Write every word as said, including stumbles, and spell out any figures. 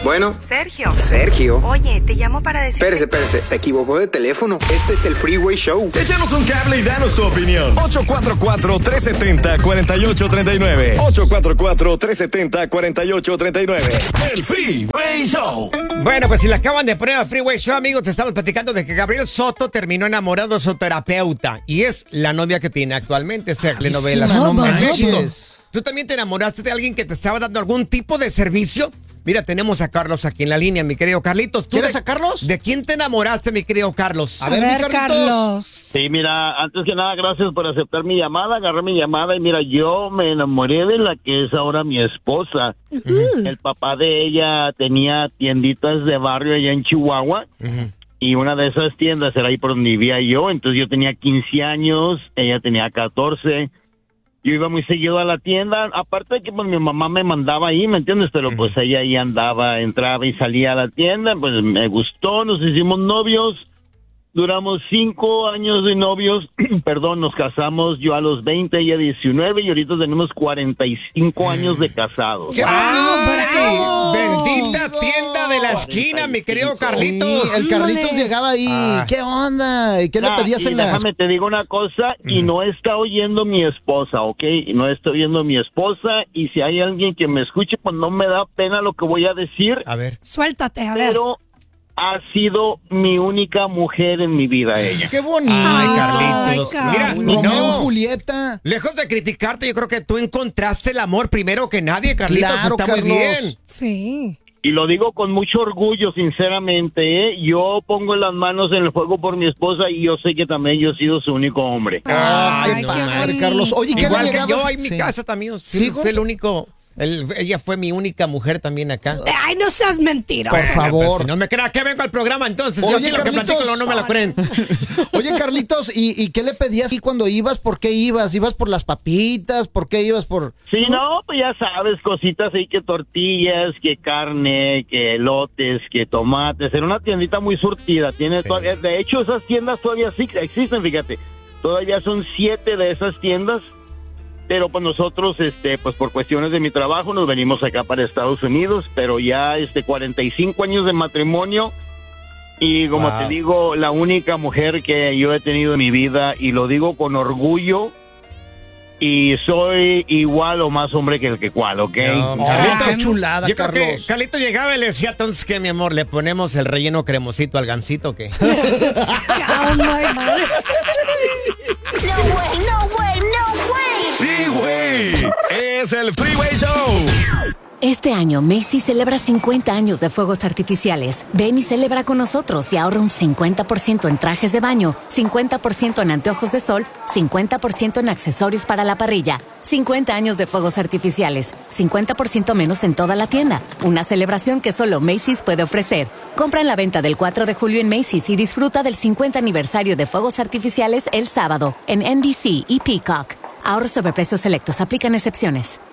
Bueno. Sergio. Sergio. Oye, te llamo para decir... Espérese, espérese, se equivocó de teléfono. Este es el Freeway Show. Échanos un cable y danos tu opinión. ocho cuatro cuatro, tres siete cero, cuatro ocho tres nueve. ocho cuatro cuatro, tres siete cero, cuatro ocho tres nueve. El Freeway Show. Bueno, pues si le acaban de poner al Freeway Show, amigos, te estamos platicando de que Gabriel Soto terminó enamorado de su terapeuta. Y es la novia que tiene actualmente. Esa telenovela. sí, Su no nombre es manches. México. ¿Tú también te enamoraste de alguien que te estaba dando algún tipo de servicio? Mira, tenemos a Carlos aquí en la línea, mi querido Carlitos. ¿Tú ¿Quieres de, a Carlos? ¿De quién te enamoraste, mi querido Carlos? A ver, mi Carlitos. Sí, mira, antes que nada, gracias por aceptar mi llamada, agarré mi llamada y mira, yo me enamoré de la que es ahora mi esposa. Uh-huh. El papá de ella tenía tienditas de barrio allá en Chihuahua. Uh-huh. Y una de esas tiendas era ahí por donde vivía yo, entonces yo tenía quince años, ella tenía catorce. Yo iba muy seguido a la tienda, aparte de que pues mi mamá me mandaba ahí, ¿me entiendes? Pero uh-huh. pues ella ahí andaba, entraba y salía a la tienda, pues me gustó, nos hicimos novios, duramos cinco años de novios, perdón, nos casamos yo a los veinte, ella diecinueve y ahorita tenemos cuarenta y cinco años de casados. ¡Ay! Bendita tienda de la esquina, mi querido Carlitos. Sí, el Carlitos llegaba ahí, ah. ¿qué onda? ¿Y qué nah, le pedías en la... Déjame te digo una cosa, mm. y no está oyendo mi esposa, ¿ok? No está oyendo mi esposa, y si hay alguien que me escuche, pues no me da pena lo que voy a decir. A ver. Suéltate, a ver. Pero ha sido mi única mujer en mi vida, ella. ¡Qué bonito! Ay, Carlitos. Ay, Mira, Romeo, no. Julieta. Lejos de criticarte, yo creo que tú encontraste el amor primero que nadie, Carlitos. Claro, está Carlos. muy bien. Sí. Y lo digo con mucho orgullo, sinceramente, ¿eh? Yo pongo las manos en el fuego por mi esposa y yo sé que también yo he sido su único hombre. Ay, Ay, qué padre, padre, Carlos. Oye, ¿qué Igual le que llegabas? yo en mi Sí. casa también. Fui, ¿Sí, fui el único. El, ella fue mi única mujer también acá. Ay, no seas mentiroso. Por favor. Pues, si no me creas que vengo al programa, entonces. Oye, yo aquí lo que Carlitos. platico no, no me la creen. Oye, Carlitos, ¿y, ¿y qué le pedías y cuando ibas? ¿Por qué ibas? ¿Ibas por las papitas? ¿Por qué ibas por...? Sí, no, pues ya sabes, cositas ahí, que tortillas, que carne, que elotes, que tomates. Era una tiendita muy surtida. Tiene Sí. todavía, de hecho, esas tiendas todavía sí existen, fíjate. Todavía son siete de esas tiendas. Pero pues nosotros, este, pues por cuestiones de mi trabajo nos venimos acá para Estados Unidos, pero ya este cuarenta y cinco años de matrimonio y como Wow. te digo, la única mujer que yo he tenido en mi vida y lo digo con orgullo y soy igual o más hombre que el que cual, ¿ok? No, Oh, Carlitos, qué chulada, yo creo que Carlos. Carlitos llegaba y le decía, entonces, ¿qué, mi amor? ¿Le ponemos el relleno cremosito al gansito o qué? Oh, my God. No way, no way, no way. Sí, güey. Es el Freeway Show. Este año Macy's celebra cincuenta años de fuegos artificiales. Ven y celebra con nosotros y ahorra un cincuenta por ciento en trajes de baño, cincuenta por ciento en anteojos de sol, cincuenta por ciento en accesorios para la parrilla. cincuenta años de fuegos artificiales, cincuenta por ciento menos en toda la tienda. Una celebración que solo Macy's puede ofrecer. Compra en la venta del cuatro de julio en Macy's y disfruta del cincuenta aniversario de fuegos artificiales el sábado en N B C y Peacock. Ahorros sobre precios selectos. Aplican excepciones.